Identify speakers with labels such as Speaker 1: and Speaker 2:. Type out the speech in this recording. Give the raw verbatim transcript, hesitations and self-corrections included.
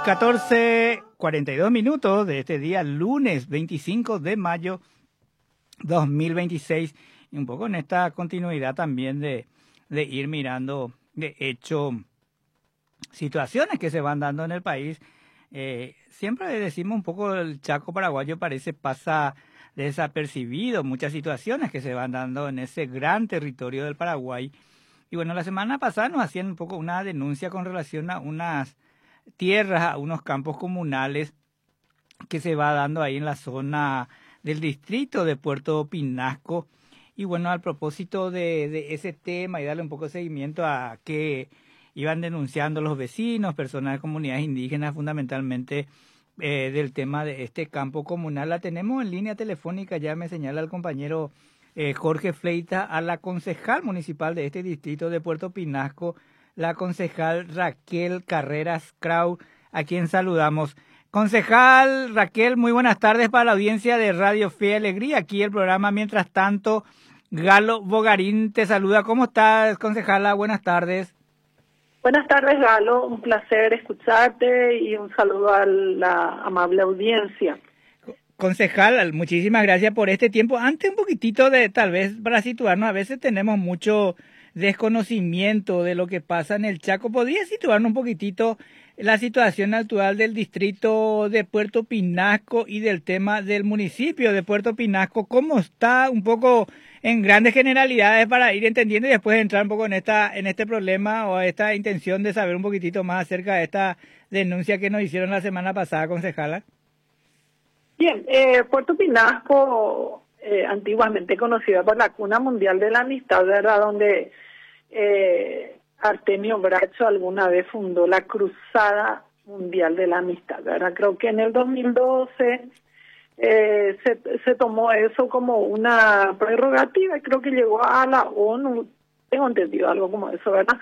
Speaker 1: catorce cuarenta y dos minutos de este día, lunes veinticinco de mayo dos mil veintiséis, y un poco en esta continuidad también de, de ir mirando, de hecho, situaciones que se van dando en el país. Eh, siempre decimos un poco el Chaco paraguayo parece pasa desapercibido, muchas situaciones que se van dando en ese gran territorio del Paraguay. Y bueno, la semana pasada nos hacían un poco una denuncia con relación a unas tierras, a unos campos comunales que se va dando ahí en la zona del distrito de Puerto Pinasco. Y bueno, al propósito de, de ese tema y darle un poco de seguimiento a que iban denunciando los vecinos, personas de comunidades indígenas, fundamentalmente eh, del tema de este campo comunal, la tenemos en línea telefónica, ya me señala el compañero eh, Jorge Fleita, a la concejal municipal de este distrito de Puerto Pinasco, la concejal Raquel Carreras Krau, a quien saludamos. Concejal Raquel, muy buenas tardes para la audiencia de Radio Fe y Alegría. Aquí el programa Mientras Tanto, Galo Bogarín te saluda. ¿Cómo estás, concejala? Buenas tardes.
Speaker 2: Buenas tardes, Galo. Un placer escucharte y un saludo a la amable audiencia.
Speaker 1: Concejal, muchísimas gracias por este tiempo. Antes un poquitito de, tal vez para situarnos, a veces tenemos mucho desconocimiento de lo que pasa en el Chaco. ¿Podría situarnos un poquitito la situación actual del distrito de Puerto Pinasco y del tema del municipio de Puerto Pinasco? ¿Cómo está un poco en grandes generalidades para ir entendiendo y después entrar un poco en esta en este problema o esta intención de saber un poquitito más acerca de esta denuncia que nos hicieron la semana pasada, concejala?
Speaker 2: Bien, eh, Puerto Pinasco, eh, antiguamente conocida por la Cuna Mundial de la Amistad, ¿verdad? Donde eh, Artemio Bracho alguna vez fundó la Cruzada Mundial de la Amistad, ¿verdad? Creo que en el dos mil doce eh, se, se tomó eso como una prerrogativa y creo que llegó a la ONU, tengo entendido algo como eso, ¿verdad?